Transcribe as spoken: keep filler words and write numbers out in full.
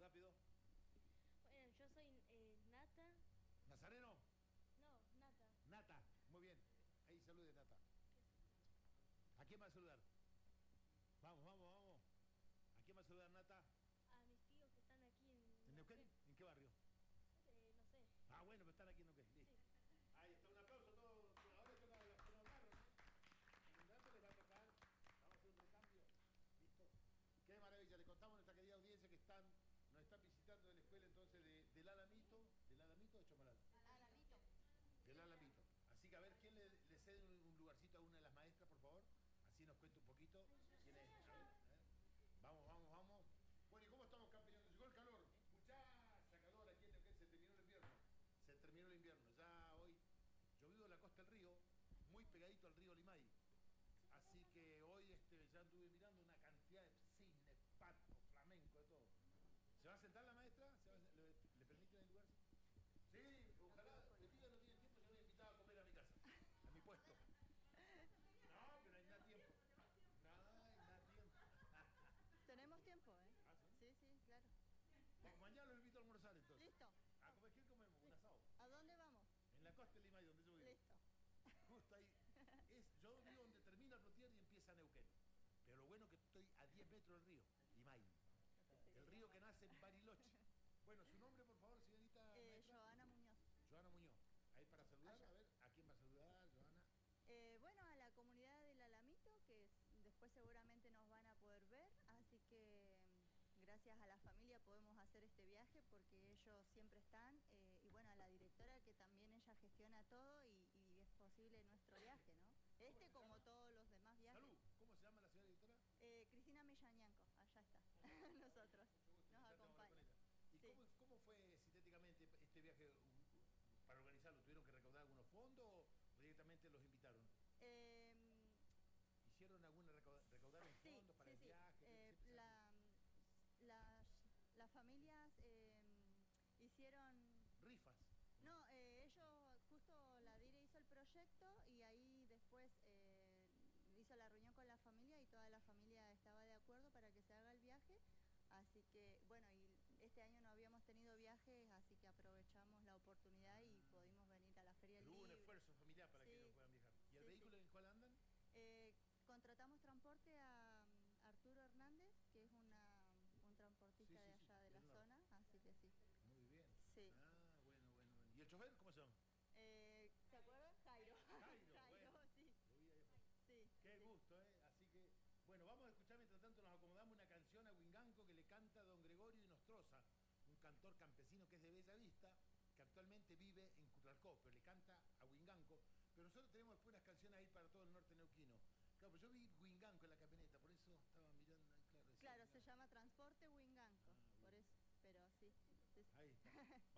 rápido. Bueno, yo soy eh, Nata. ¿Nazareno? No, Nata. Nata, muy bien. Ahí salude, Nata. ¿A quién va a saludar? Vamos, vamos, vamos. ¿A quién va a saludar, Nata? A mis tíos que están aquí en... ¿En Neuquén? ¿En qué barrio? Eh, no sé. Ah, bueno, pero están aquí en Neuquén. Listo. Sí. Ahí está, un aplauso a todos. Ahora toca los que nos hablaron. En un rato les va a tocar. Vamos a hacer un recambio. ¿Listo? Qué maravilla. Le contamos a nuestra querida audiencia que están, nos están visitando de la escuela entonces de, del Alamito. ¿Del Alamito o de Chomalal? Alamito. Del Alamito. Así que a ver, ¿quién le, le cede un, un lugarcito a una de las maestras, por favor? Así nos cuenta un poquito quién es. A ver, a ver. Vamos, vamos, vamos. Bueno, ¿y cómo estamos campeones? Llegó el calor. Muchacha calor aquí en Neuquén. Se terminó el invierno. Se terminó el invierno. Ya hoy, yo vivo en la costa del río, muy pegadito al río Limay. Así que hoy este, ya anduve mirando una cantidad de cisnes, patos, flamenco, de todo. ¿Se va a sentar la maestra? ¿Se va a, le, ¿Le permiten el lugar? Sí, ojalá. De día no tiene tiempo, yo me he invitado a comer a mi casa, a mi puesto. No, pero hay nada tiempo. No, hay nada tiempo. Tenemos tiempo, ¿eh? ¿Ah, sí? Sí, sí, claro. Bueno, mañana los invito a almorzar entonces. Listo. ¿A comer qué comemos? Un asado. ¿A dónde vamos? En la costa de Limay, donde yo vivo. Listo. Justo ahí. Es, yo vivo donde termina Plotier y empieza Neuquén. Pero lo bueno que estoy a diez metros del río, Limay. El río que nace en Bariloche. Bueno, su nombre, por favor, señorita. Eh, maestra. Joana Muñoz. Joana Muñoz. Ahí para saludar, Allá. a ver, ¿a quién va a saludar, Joana? Eh, bueno, a la comunidad del Alamito, que es- después seguramente nos van a poder ver, así que mm, gracias a la familia podemos hacer este viaje porque ellos siempre están, eh, y bueno, a la directora que también ella gestiona todo y, y es posible nuestro viaje, ¿no? Este como todos los demás viajes. Salud, ¿cómo se llama la señora directora? Eh, Cristina Millañanco, allá está, nosotros, Mucho gusto, nos invitarte a hablar con acompaña. ella. ¿Y Sí. cómo, cómo fue sintéticamente este viaje uh, para organizarlo? ¿Tuvieron que recaudar algunos fondos o directamente los invitaron? Eh, ¿Hicieron alguna recauda, recaudaron Sí, fondos para sí, el sí. viaje? Eh, Siempre se hace. la- las, las familias eh, hicieron... Rifas. No, eh, ellos, justo la D I R E hizo el proyecto y ahí después eh, hizo la reunión con la familia y toda la familia estaba de acuerdo para que se haga el viaje. Así que, bueno, y este año no habíamos tenido viajes, así que aprovechamos la oportunidad y pudimos venir a la Feria del Pero hubo un Libro. esfuerzo familiar para Sí, que ellos puedan viajar. ¿Y el sí, vehículo sí. en el cual andan? Eh, contratamos transporte a um, Arturo Hernández, que es una, un transportista Sí, sí, de sí, allá de del la norte. zona, así que sí. Muy bien. Sí. Ah, bueno, bueno, bueno. ¿Y el chofer cómo se llama? Eh, ¿Se acuerdan? Jairo. Jairo, bueno. sí. Lo vi ahí afuera. Sí. Qué sí. gusto, ¿eh? Así que, bueno, vamos a escuchar mientras tanto nos acomodamos una canción a Huinganco que le canta don Gregorio Inostroza, un cantor campesino que es de Bella Vista, que actualmente vive en Cutralcó, pero le canta a Huinganco. Pero nosotros tenemos después unas canciones ahí para todo el norte neuquino. Claro, pues yo vi Huinganco en la camioneta, por eso estaba mirando ahí, claro. Decía, Claro, se claro. llama Transporte Huinganco, Ah, por bien. eso, pero sí. sí, sí. Ahí está.